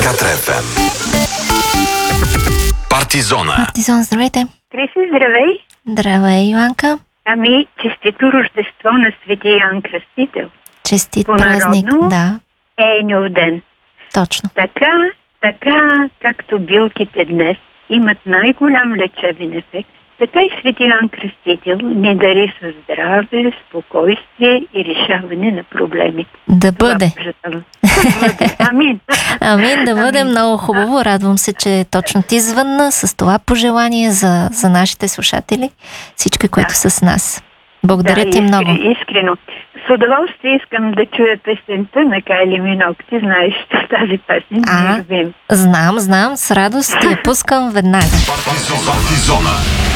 Катра FM. Партизона. Партизон, здравейте. Криси, здравей! Здравей, Йоанка. Ами, честито Рождество на Свети Йоан Кръстител. Честит празник, да. Ейнов ден. Точно. Така, както билките днес имат най-голям лечебен ефект, така и Свети Йоан Кръстител ни дари със здраве, спокойствие и решаване на проблемите. Да бъде. Амин. Амин, да бъде много хубаво. Радвам се, че точно ти звънна с това пожелание за нашите слушатели, всички, които са с нас. Благодаря ти много. Искрено. С удоволствие искам да чуя песента на Кайли Минок. Ти знаеш тази песен. Знам. С радост я пускам веднага. Партизона.